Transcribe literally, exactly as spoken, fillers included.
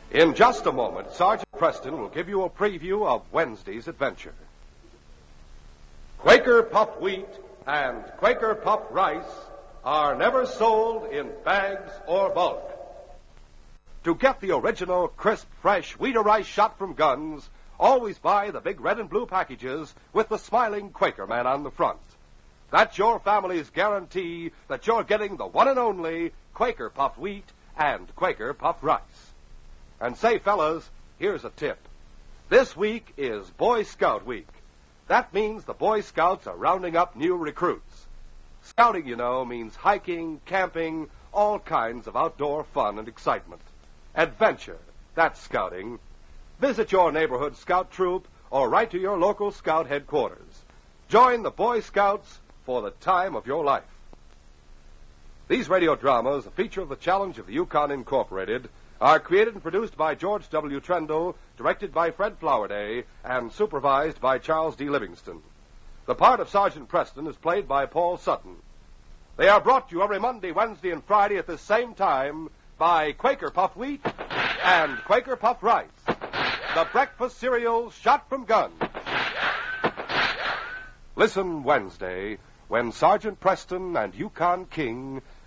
In just a moment, Sergeant Preston will give you a preview of Wednesday's adventure. Quaker Puffed Wheat and Quaker Puffed Rice are never sold in bags or bulk. To get the original, crisp, fresh wheat or rice shot from guns, always buy the big red and blue packages with the smiling Quaker man on the front. That's your family's guarantee that you're getting the one and only Quaker Puffed Wheat and Quaker Puffed Rice. And say, fellas, here's a tip. This week is Boy Scout Week. That means the Boy Scouts are rounding up new recruits. Scouting, you know, means hiking, camping, all kinds of outdoor fun and excitement. Adventure, that's scouting. Visit your neighborhood scout troop or write to your local scout headquarters. Join the Boy Scouts for the time of your life. These radio dramas, a feature of the Challenge of the Yukon Incorporated, are created and produced by George W. Trendle, directed by Fred Flowerday, and supervised by Charles D. Livingston. The part of Sergeant Preston is played by Paul Sutton. They are brought to you every Monday, Wednesday, and Friday at the same time by Quaker Puffed Wheat and Quaker Puffed Rice, the breakfast cereal shot from guns. Listen Wednesday when Sergeant Preston and Yukon King